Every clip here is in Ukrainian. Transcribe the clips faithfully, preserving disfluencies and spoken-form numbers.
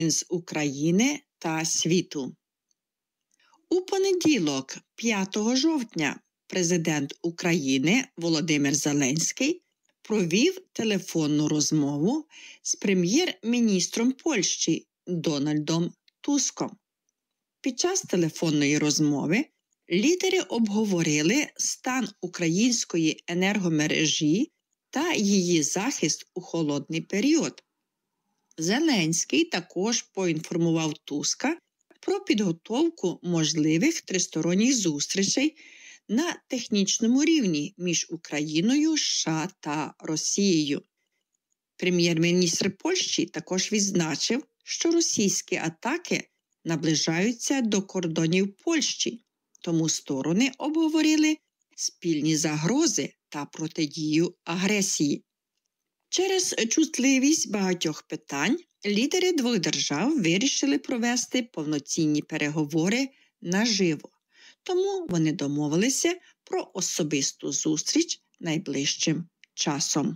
з України та світу. У понеділок, п'ятого жовтня, президент України Володимир Зеленський провів телефонну розмову з прем'єр-міністром Польщі Дональдом Туском. Під час телефонної розмови лідери обговорили стан української енергомережі та її захист у холодний період. Зеленський також поінформував Туска про підготовку можливих тристоронніх зустрічей на технічному рівні між Україною, США та Росією. Прем'єр-міністр Польщі також відзначив, що російські атаки наближаються до кордонів Польщі, тому сторони обговорили спільні загрози та протидію агресії. Через чутливість багатьох питань лідери двох держав вирішили провести повноцінні переговори наживо, тому вони домовилися про особисту зустріч найближчим часом.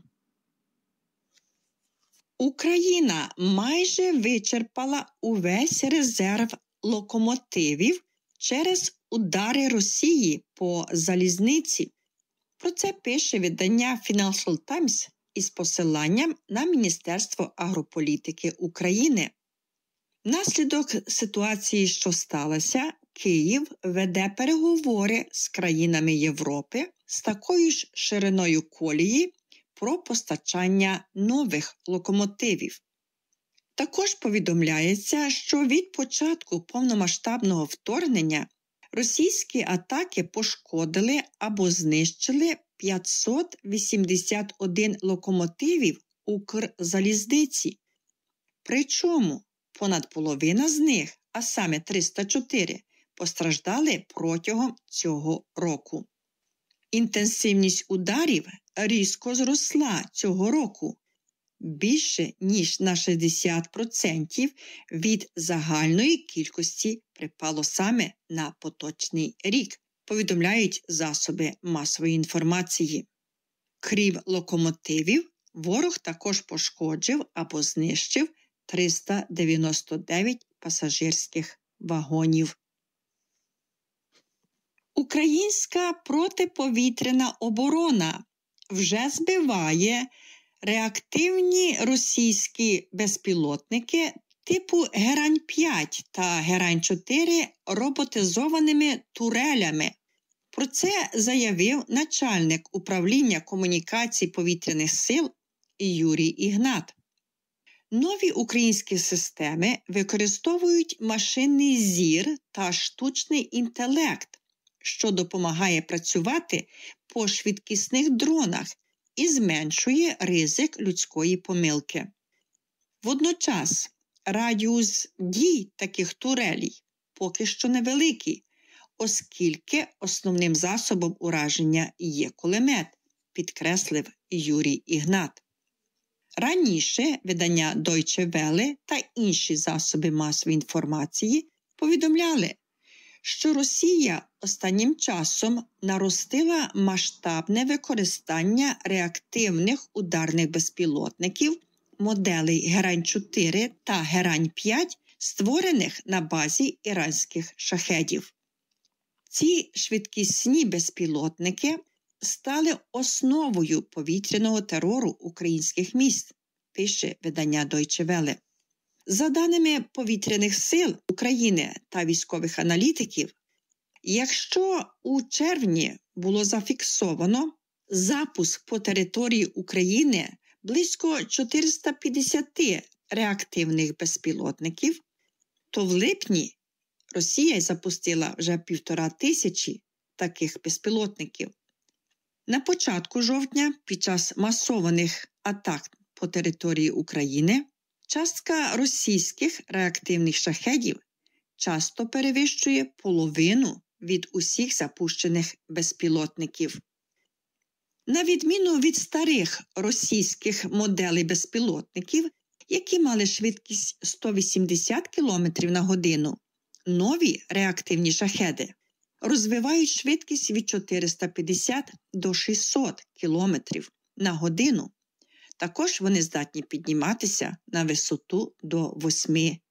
Україна майже вичерпала увесь резерв локомотивів через удари Росії по залізниці. Про це пише видання Financial Times із посиланням на Міністерство агрополітики України. Внаслідок ситуації, що сталося, Київ веде переговори з країнами Європи з такою ж шириною колії про постачання нових локомотивів. Також повідомляється, що від початку повномасштабного вторгнення російські атаки пошкодили або знищили п'ятсот вісімдесят один локомотивів Укрзалізниці. Причому понад половина з них, а саме триста чотири, постраждали протягом цього року. Інтенсивність ударів різко зросла цього року, більше ніж на шістдесят відсотків від загальної кількості припало саме на поточний рік, повідомляють засоби масової інформації. Крім локомотивів, ворог також пошкоджив або знищив триста дев'яносто дев'ять пасажирських вагонів. Українська протиповітряна оборона вже збиває реактивні російські безпілотники типу Герань п'ять та Герань чотири роботизованими турелями. Про це заявив начальник управління комунікацій повітряних сил Юрій Ігнат. Нові українські системи використовують машинний зір та штучний інтелект, що допомагає працювати по швидкісних дронах і зменшує ризик людської помилки. Водночас радіус дій таких турелей поки що невеликий, оскільки основним засобом ураження є кулемет, підкреслив Юрій Ігнат. Раніше видання Deutsche Welle та інші засоби масової інформації повідомляли, що Росія останнім часом наростила масштабне використання реактивних ударних безпілотників моделей Герань чотири та Герань п'ять, створених на базі іранських шахедів. Ці швидкісні безпілотники стали основою повітряного терору українських міст, пише видання Deutsche Welle. За даними повітряних сил України та військових аналітиків, якщо у червні було зафіксовано запуск по території України близько чотириста п'ятдесят реактивних безпілотників, то в липні Росія запустила вже півтора тисячі таких безпілотників. На початку жовтня, під час масованих атак по території України, частка російських реактивних шахедів часто перевищує половину від усіх запущених безпілотників. На відміну від старих російських моделей безпілотників, які мали швидкість сто вісімдесят кілометрів на годину, нові реактивні шахеди розвивають швидкість від чотириста п'ятдесят до шістсот кілометрів на годину. Також вони здатні підніматися на висоту до восьми